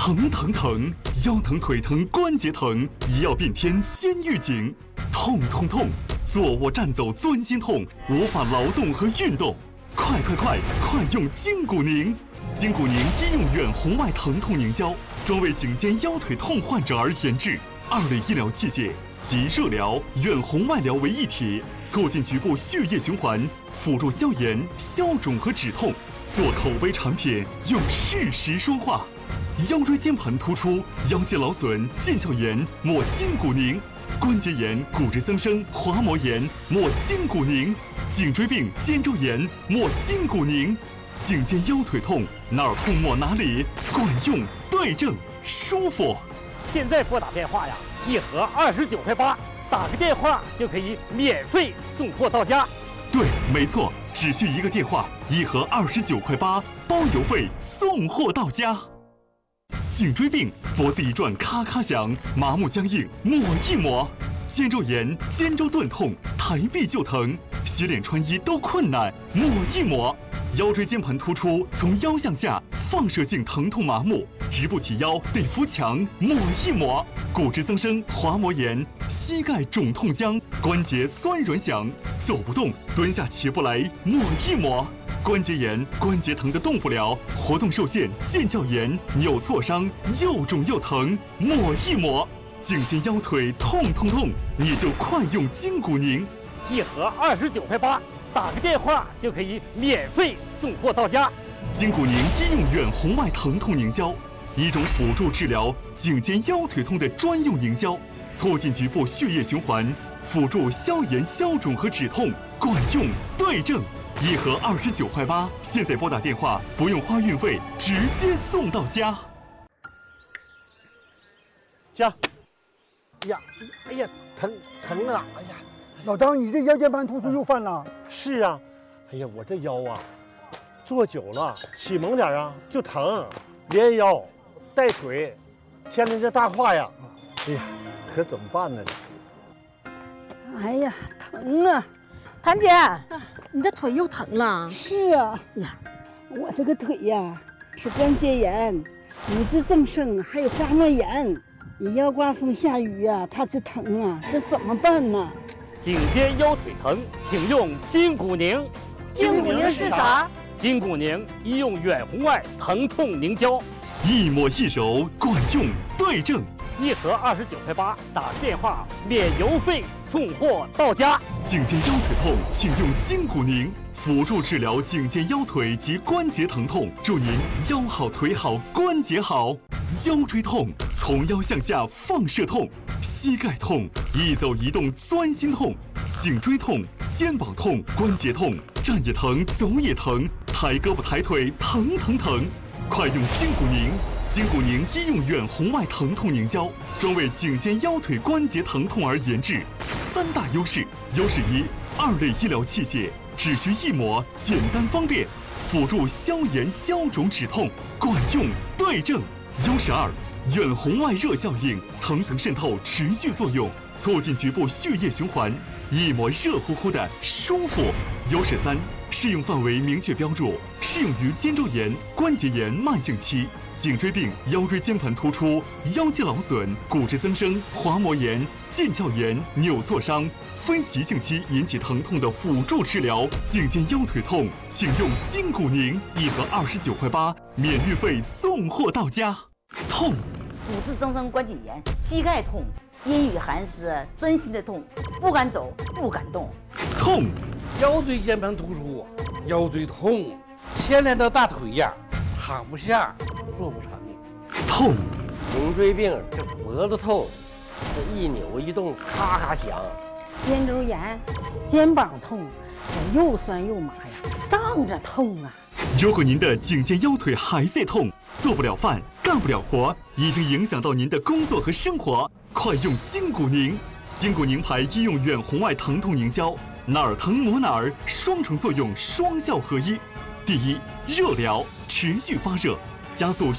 疼疼疼，腰疼腿疼关节疼，医药变天先预警。痛痛痛，坐卧站走钻心痛，无法劳动和运动。快用筋骨宁！筋骨宁医用远红外疼痛凝胶，专为颈肩腰腿痛患者而研制，2类医疗器械集热疗、远红外疗为一体，促进局部血液循环，辅助消炎、消肿和止痛。做口碑产品，用事实说话。腰椎间盘突出、腰肌劳损、腱鞘炎，抹筋骨宁；关节炎、骨质增生、滑膜炎，抹筋骨宁；颈椎病、肩周炎，抹筋骨宁；颈肩腰腿痛，哪儿痛抹哪里，管用、对症、舒服。 现在拨打电话呀，一盒29块8，打个电话就可以免费送货到家。 对，没错，只需一个电话，一盒29块8，包邮费，送货到家。颈椎病，脖子一转咔咔响，麻木僵硬，抹一抹；肩周炎、肩周钝痛，抬臂就疼，洗脸穿衣都困难，抹一抹；腰椎间盘突出，从腰向下放射性疼痛麻木，直不起腰得扶墙，抹一抹；骨质增生、滑膜炎，膝盖肿痛僵，关节酸软响，走不动，蹲下起不来，抹一抹；关节炎、关节疼得动不了，活动受限，腱鞘炎、扭挫伤，又肿又疼，抹一抹；颈肩腰腿痛痛痛，你就快用筋骨宁。 一盒29块8，打个电话就可以免费送货到家。 筋骨宁医用远红外疼痛凝胶，一种辅助治疗颈肩腰腿痛的专用凝胶，促进局部血液循环，辅助消炎消肿和止痛，管用、对症。一盒29块8，现在拨打电话不用花运费，直接送到家。 家，哎呀，疼啊！哎呀， 老张，你这腰间盘突出又犯了？ 是啊，哎呀，我这腰啊，坐久了起猛点啊就疼，连腰带腿，牵着这大胯呀，哎呀，可怎么办呢？ 哎呀，疼啊！ 谭姐，你这腿又疼了？ 是啊呀，我这个腿呀是关节炎、骨质增生，还有滑膜炎。你要刮风下雨呀，它就疼啊，这怎么办呢？ 颈肩腰腿疼，请用筋骨宁。 筋骨宁是啥？ 筋骨宁医用远红外疼痛凝胶， 一抹一揉，管用、对症。 一盒29块8，打个电话免邮费送货到家。 颈肩腰腿痛，请用筋骨宁，辅助治疗颈肩腰腿及关节疼痛，祝您腰好腿好关节好。腰椎痛，从腰向下放射痛；膝盖痛，一走一动钻心痛；颈椎痛，肩膀痛，关节痛，站也疼，走也疼，抬胳膊抬腿疼疼疼。快用筋骨宁！筋骨宁医用远红外疼痛凝胶，专为颈肩腰腿关节疼痛而研制。3大优势：优势1， 2类医疗器械，只需一抹，简单方便，辅助消炎消肿止痛，管用、对症。优势2，远红外热效应，层层渗透，持续作用，促进局部血液循环，一抹热乎乎的舒服。优势3，适用范围明确标注，适用于肩周炎、关节炎慢性期、颈椎病、腰椎间盘突出、腰肌劳损、骨质增生、滑膜炎、腱鞘炎、扭挫伤，非急性期引起疼痛的辅助治疗。颈肩腰腿痛，请用筋骨宁，一盒29块8，免运费送货到家。痛， 骨质增生关节炎，膝盖痛，阴雨寒湿，钻心的痛，不敢走，不敢动。 痛， 腰椎间盘突出，腰椎痛，牵连到大腿呀，躺不下，做不成。 痛， 颈椎病，这脖子痛，这一扭一动咔咔响。 肩周炎、肩膀痛，这又酸又麻呀，胀着痛啊。 如果您的颈肩腰腿还在痛，做不了饭，干不了活，已经影响到您的工作和生活，快用筋骨宁！筋骨宁牌医用远红外疼痛凝胶，哪儿疼抹哪儿，双重作用，双效合一。第一，热疗，持续发热，加速